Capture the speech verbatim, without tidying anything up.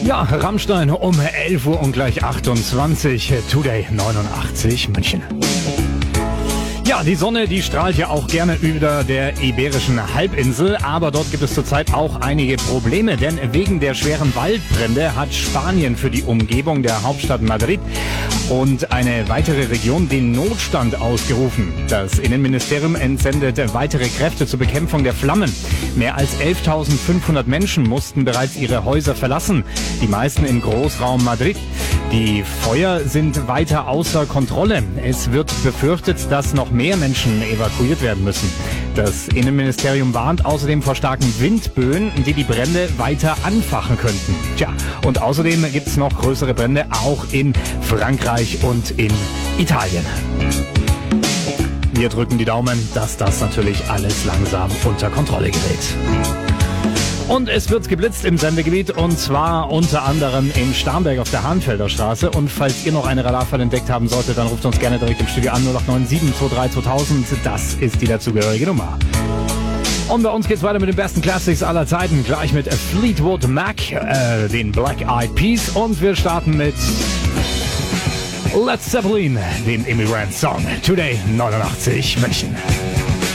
Ja, Rammstein um elf Uhr und gleich achtundzwanzig, Today neunundachtzig München. Ja, die Sonne, die strahlt ja auch gerne über der Iberischen Halbinsel, aber dort gibt es zurzeit auch einige Probleme, denn wegen der schweren Waldbrände hat Spanien für die Umgebung der Hauptstadt Madrid und eine weitere Region den Notstand ausgerufen. Das Innenministerium entsendet weitere Kräfte zur Bekämpfung der Flammen. Mehr als elftausendfünfhundert Menschen mussten bereits ihre Häuser verlassen, die meisten im Großraum Madrid. Die Feuer sind weiter außer Kontrolle. Es wird befürchtet, dass noch mehr Menschen evakuiert werden müssen. Das Innenministerium warnt außerdem vor starken Windböen, die die Brände weiter anfachen könnten. Tja, und außerdem gibt es noch größere Brände auch in Frankreich und in Italien. Wir drücken die Daumen, dass das natürlich alles langsam unter Kontrolle gerät. Und es wird geblitzt im Sendegebiet und zwar unter anderem in Starnberg auf der Hahnfelder Straße. Und falls ihr noch eine Radarfall entdeckt haben solltet, dann ruft uns gerne direkt im Studio an null acht neun sieben zwei drei zweitausend. Das ist die dazugehörige Nummer. Und bei uns geht's weiter mit den besten Classics aller Zeiten. Gleich mit Fleetwood Mac, äh, den Black Eyed Peas. Und wir starten mit Led Zeppelin, den Immigrant Song. Today neunundachtzig München.